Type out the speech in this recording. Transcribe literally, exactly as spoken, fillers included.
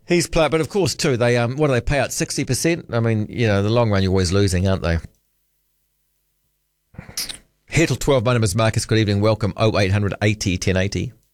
He's played, but of course too. They um, what do they pay out? Sixty percent. I mean, you know, the long run you're always losing, aren't they? Here till twelve. My name is Marcus. Good evening. Welcome. Oh eight hundred eighty ten eighty.